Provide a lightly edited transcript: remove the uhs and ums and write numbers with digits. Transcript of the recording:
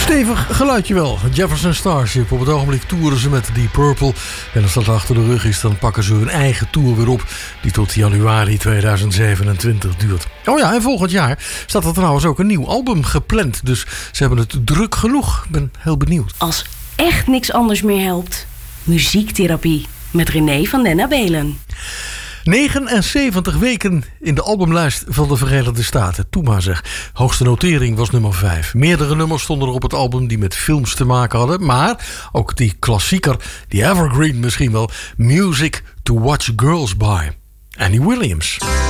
Stevig geluidje wel. Jefferson Starship. Op het ogenblik toeren ze met Deep Purple. En als dat achter de rug is, dan pakken ze hun eigen tour weer op. Die tot januari 2027 duurt. Oh ja, en volgend jaar staat er trouwens ook een nieuw album gepland. Dus ze hebben het druk genoeg. Ik ben heel benieuwd. Als echt niks anders meer helpt. Muziektherapie. Met René van den Abelen. 79 weken in de albumlijst van de Verenigde Staten. Toe maar zeg. Hoogste notering was nummer 5. Meerdere nummers stonden er op het album die met films te maken hadden. Maar ook die klassieker, die evergreen misschien wel. Music to Watch Girls By. Annie Williams.